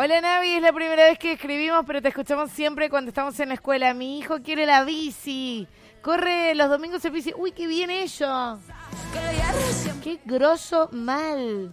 Hola Navi, es la primera vez que escribimos, pero te escuchamos siempre cuando estamos en la escuela. Mi hijo quiere la bici. Corre los domingos en bici. Uy, qué bien ello. Qué grosso mal.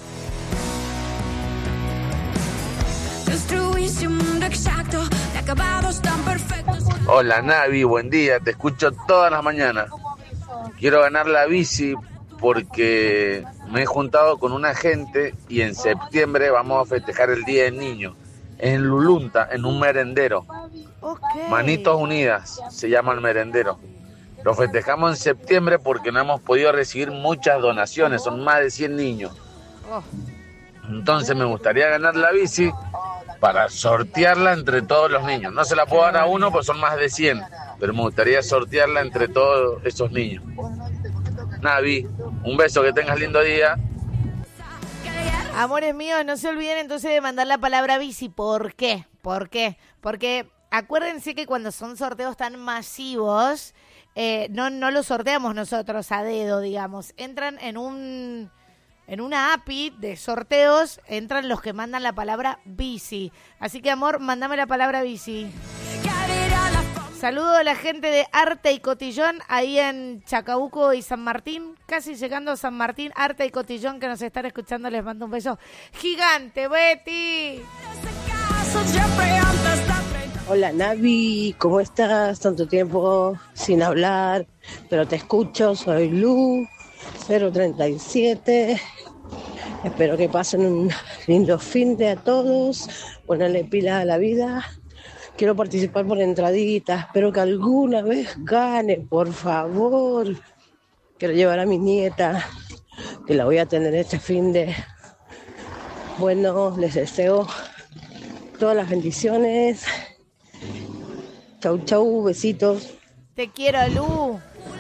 Hola Navi, buen día, te escucho todas las mañanas. Quiero ganar la bici porque me he juntado con una gente y en septiembre vamos a festejar el Día del Niño en Lulunta, en un merendero. Okay. Manitos Unidas se llama el merendero. Lo festejamos en septiembre porque no hemos podido recibir muchas donaciones, son más de 100 niños. Entonces me gustaría ganar la bici para sortearla entre todos los niños. No se la puedo dar a uno porque son más de 100, pero me gustaría sortearla entre todos esos niños. Navi, un beso, que tengas lindo día. Amores míos, no se olviden entonces de mandar la palabra bici. ¿Por qué? Porque acuérdense que cuando son sorteos tan masivos, no los sorteamos nosotros a dedo, digamos. Entran en una API de sorteos, entran los que mandan la palabra bici. Así que, amor, mándame la palabra bici. Saludo a la gente de Arte y Cotillón, ahí en Chacabuco y San Martín, casi llegando a San Martín. Arte y Cotillón, que nos están escuchando, les mando un beso gigante, Betty. Hola Navi, ¿cómo estás? Tanto tiempo sin hablar, pero te escucho, soy Lu 037. Espero que pasen un lindo fin de a todos, ponerle pila a la vida. Quiero participar por entraditas, espero que alguna vez gane, por favor. Quiero llevar a mi nieta, que la voy a tener este fin de... Bueno, les deseo todas las bendiciones. Chau, chau, besitos. Te quiero, Lu.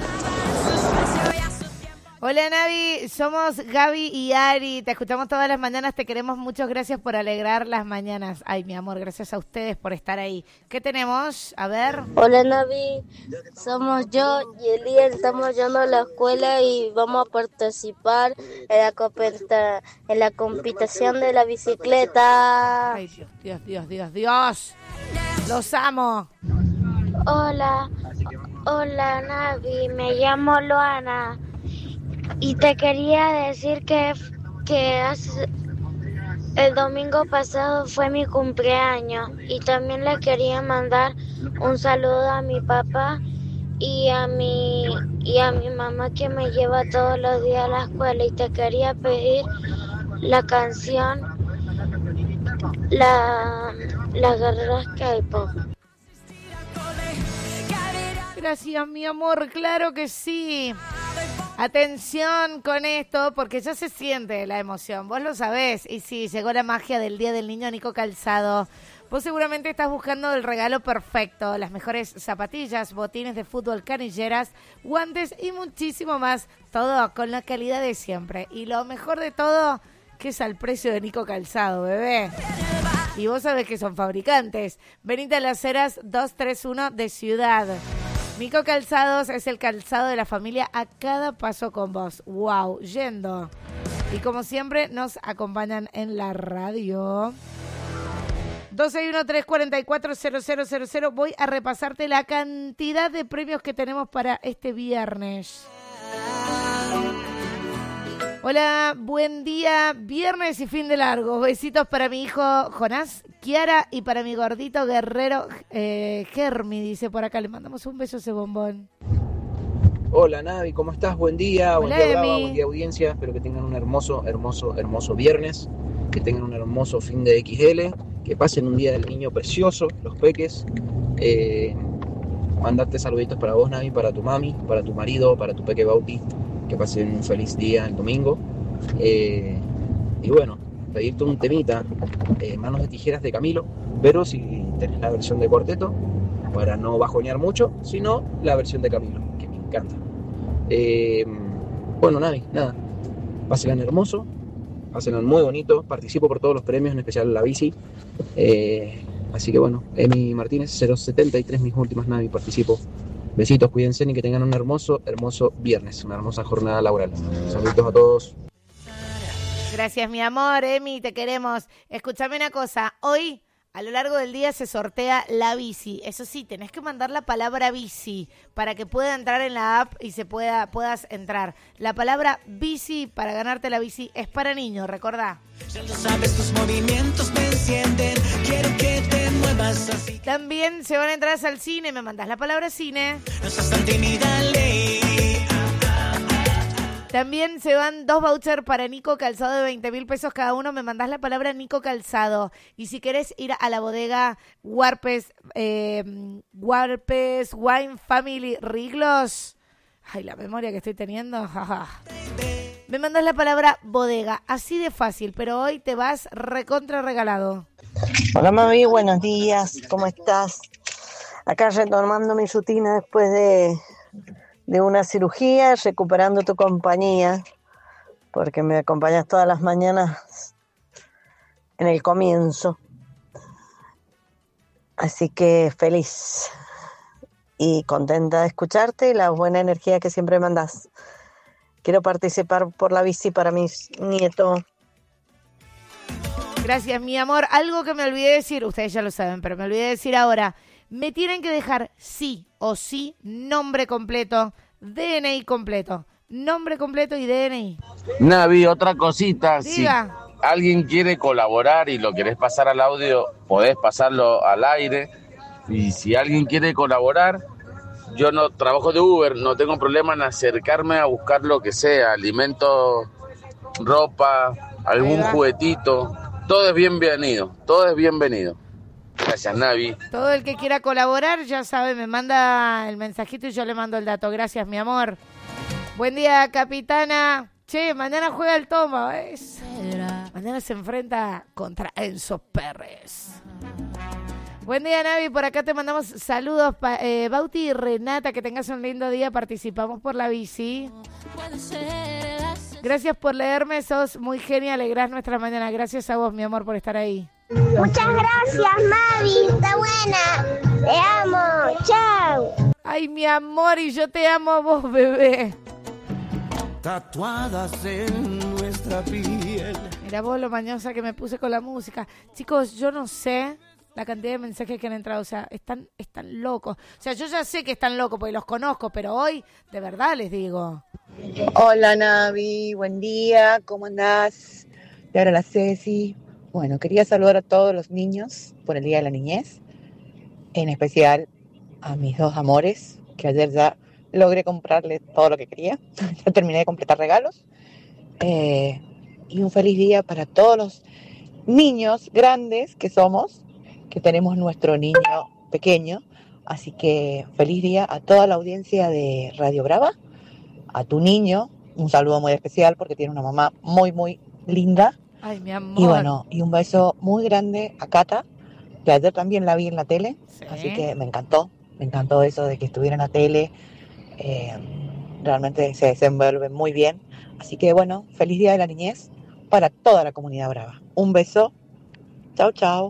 Hola Navi, somos Gaby y Ari, te escuchamos todas las mañanas, te queremos, muchas gracias por alegrar las mañanas. Ay, mi amor, gracias a ustedes por estar ahí. ¿Qué tenemos? A ver. Hola Navi, somos yo y Elías, estamos yendo a la escuela y vamos a participar en la competición de la bicicleta. Ay, Dios. Los amo. Hola Navi, me llamo Loana. Y te quería decir que el domingo pasado fue mi cumpleaños y también le quería mandar un saludo a mi papá y a mi mamá que me lleva todos los días a la escuela, y te quería pedir la canción Las Guerreras K-Pop. Gracias, mi amor, claro que sí. Atención con esto, porque ya se siente la emoción, vos lo sabés. Y sí, llegó la magia del Día del Niño, Nico Calzado. Vos seguramente estás buscando el regalo perfecto, las mejores zapatillas, botines de fútbol, canilleras, guantes y muchísimo más. Todo con la calidad de siempre. Y lo mejor de todo, que es al precio de Nico Calzado, bebé. Y vos sabés que son fabricantes. Venite a Las Heras 231 de Ciudad. Nico Calzados es el calzado de la familia a cada paso con vos. ¡Wow! Yendo. Y como siempre, nos acompañan en la radio. 261-344-0000. Voy a repasarte la cantidad de premios que tenemos para este viernes. Hola, buen día, viernes y fin de largo. Besitos para mi hijo Jonás, Kiara, y para mi gordito guerrero Germi, dice por acá. Le mandamos un beso a ese bombón. Hola Navi, ¿cómo estás? Buen día, Hola, buen día Brava, Emi. buen día audiencia. Espero que tengan un hermoso viernes, que tengan un hermoso fin de XL, que pasen un día del niño precioso, los peques. Mandarte saluditos para vos, Navi, para tu mami, para tu marido, para tu peque Bauti. Que pasen un feliz día el domingo. Y bueno, pedirte un temita, Manos de Tijeras de Camilo, pero si tenés la versión de cuarteto, para no bajonear mucho, sino la versión de Camilo, que me encanta. Bueno, Navi, nada, pásenla hermoso, pásenla muy bonito, participo por todos los premios, en especial la bici. Así que bueno, Emi Martínez, 073, mis últimas, Navi, participo. Besitos, cuídense y que tengan un hermoso viernes, una hermosa jornada laboral. Saludos a todos. Gracias, mi amor, Emi, te queremos. Escúchame una cosa, hoy a lo largo del día se sortea la bici. Eso sí, tenés que mandar la palabra bici para que pueda entrar en la app y puedas entrar. La palabra bici para ganarte la bici es para niños, recordá. Ya lo sabes, tus movimientos me encienden. Quiero que te muevas así. También se van a entrar al cine, me mandás la palabra cine. No seas tan tímida, ley. También se van 2 vouchers para Nico Calzado de 20.000 pesos cada uno. Me mandás la palabra Nico Calzado. Y si querés ir a la bodega Warpes Wine Family Riglos. Ay, la memoria que estoy teniendo. Me mandás la palabra bodega. Así de fácil, pero hoy te vas recontra regalado. Hola mami, buenos días, ¿cómo estás? Acá retomando mi rutina después de una cirugía, recuperando tu compañía, porque me acompañas todas las mañanas en el comienzo. Así que feliz y contenta de escucharte y la buena energía que siempre mandas. Quiero participar por la bici para mis nietos. Gracias, mi amor. Algo que me olvidé decir, ustedes ya lo saben, pero me olvidé decir ahora. Me tienen que dejar sí o sí nombre completo, DNI completo. Nombre completo y DNI. Navi, otra cosita. Diga. Si alguien quiere colaborar y lo querés pasar al audio, podés pasarlo al aire. Y si alguien quiere colaborar, yo no trabajo de Uber, no tengo problema en acercarme a buscar lo que sea, alimento, ropa, algún juguetito. Todo es bienvenido, todo es bienvenido. Gracias, Navi. Todo el que quiera colaborar, ya sabe, me manda el mensajito y yo le mando el dato. Gracias, mi amor. Buen día, capitana. Che, mañana juega el Toma, ¿ves? Mañana se enfrenta contra Enzo Pérez. Buen día, Navi. Por acá te mandamos saludos. Bauti y Renata, que tengas un lindo día. Participamos por la bici. Gracias por leerme. Sos muy genial. Alegrás nuestra mañana. Gracias a vos, mi amor, por estar ahí. Muchas gracias, Mavi. Está buena. Te amo. Chao. Ay, mi amor, y yo te amo a vos, bebé. Tatuadas en nuestra piel. Mira vos lo mañosa que me puse con la música. Chicos, yo no sé la cantidad de mensajes que han entrado. O sea, están locos. O sea, yo ya sé que están locos porque los conozco, pero hoy, de verdad les digo. Hola, Navi. Buen día. ¿Cómo andás? Te habla la Ceci. Bueno, quería saludar a todos los niños por el Día de la Niñez, en especial a mis 2 amores, que ayer ya logré comprarles todo lo que quería, ya terminé de completar regalos, y un feliz día para todos los niños grandes que somos, que tenemos nuestro niño pequeño, así que feliz día a toda la audiencia de Radio Brava, a tu niño, un saludo muy especial porque tiene una mamá muy, muy linda. Ay, mi amor. Y bueno, y un beso muy grande a Cata, que ayer también la vi en la tele, Sí. Así que me encantó eso de que estuviera en la tele, realmente se desenvuelve muy bien. Así que bueno, feliz Día de la Niñez para toda la comunidad brava. Un beso, chao, chao.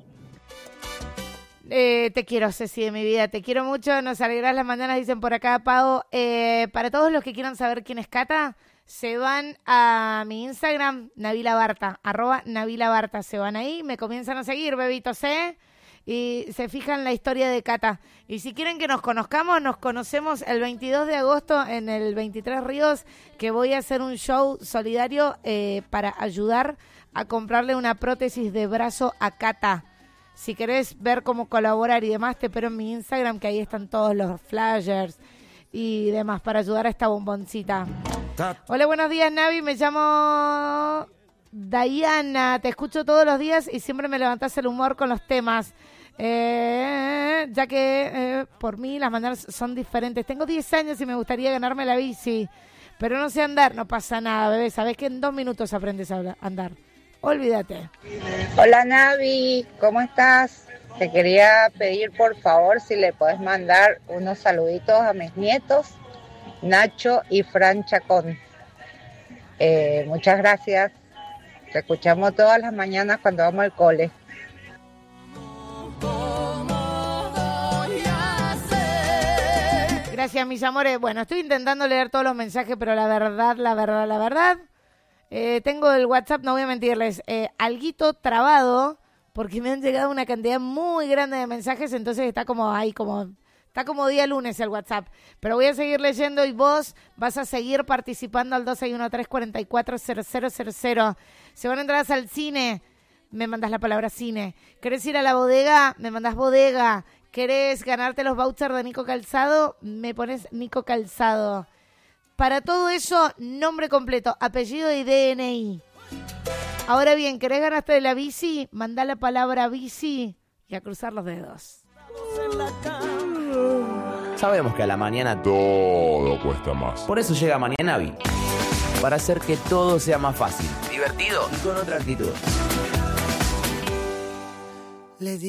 Te quiero, Ceci, de mi vida, te quiero mucho, nos alegrás las mañanas, dicen por acá, Pau. Para todos los que quieran saber quién es Cata, se van a mi Instagram, Nabila Barta, @Nabila Barta, se van ahí, me comienzan a seguir, bebitos, y se fijan la historia de Cata. Y si quieren que nos conozcamos, nos conocemos el 22 de agosto en el 23 Ríos, que voy a hacer un show solidario para ayudar a comprarle una prótesis de brazo a Cata. Si querés ver cómo colaborar y demás, te espero en mi Instagram, que ahí están todos los flyers y demás para ayudar a esta bomboncita. Hola, buenos días, Navi. Me llamo Diana. Te escucho todos los días y siempre me levantás el humor con los temas. Ya que por mí las mañanas son diferentes. Tengo 10 años y me gustaría ganarme la bici, pero no sé andar. No pasa nada, bebé. Sabés que en 2 minutos aprendes a andar. Olvídate. Hola, Navi, ¿cómo estás? Te quería pedir por favor si le podés mandar unos saluditos a mis nietos, Nacho y Fran Chacón. Muchas gracias. Te escuchamos todas las mañanas cuando vamos al cole. Gracias, mis amores. Bueno, estoy intentando leer todos los mensajes, pero la verdad Tengo el WhatsApp, no voy a mentirles, alguito trabado, porque me han llegado una cantidad muy grande de mensajes, entonces está como día lunes el WhatsApp. Pero voy a seguir leyendo y vos vas a seguir participando al 261-344-0000. Se van entradas al cine, me mandás la palabra cine. ¿Querés ir a la bodega? Me mandás bodega. ¿Querés ganarte los vouchers de Nico Calzado? Me pones Nico Calzado. Para todo eso, nombre completo, apellido y DNI. Ahora bien, ¿querés ganarte de la bici? Mandá la palabra bici y a cruzar los dedos. Sabemos que a la mañana todo cuesta más. Por eso llega Mañanavi, para hacer que todo sea más fácil, divertido y con otra actitud.